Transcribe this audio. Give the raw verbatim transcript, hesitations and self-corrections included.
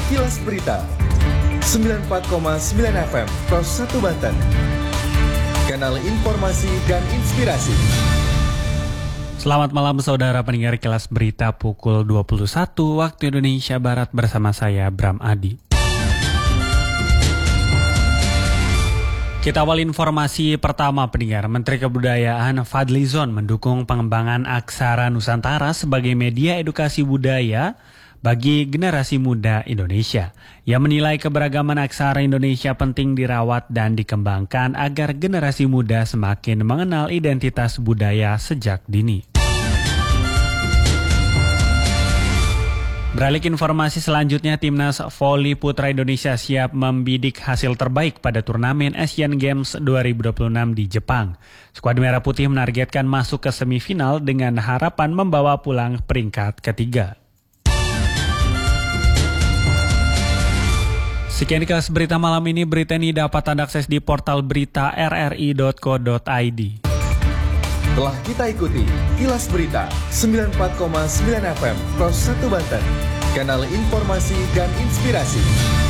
Kilas Berita sembilan puluh empat koma sembilan F M Pros satu Banten. Kanal informasi dan inspirasi. Selamat malam saudara pendengar Kilas Berita pukul dua puluh satu waktu Indonesia Barat bersama saya Bram Adi. Kita awal informasi pertama pendengar. Menteri Kebudayaan Fadlizon mendukung pengembangan aksara Nusantara sebagai media edukasi budaya bagi generasi muda Indonesia. Ia menilai keberagaman aksara Indonesia penting dirawat dan dikembangkan agar generasi muda semakin mengenal identitas budaya sejak dini. Beralih ke informasi selanjutnya, Timnas Voli Putra Indonesia siap membidik hasil terbaik pada turnamen Asian Games dua ribu dua puluh enam di Jepang. Skuad Merah Putih menargetkan masuk ke semifinal dengan harapan membawa pulang peringkat ketiga. Sekian di Kilas Berita malam ini. Berita ini dapat Anda akses di portal berita r r i dot co dot i d. Telah kita ikuti Kilas Berita sembilan puluh empat koma sembilan F M Pros satu Banten. Kanal informasi dan inspirasi.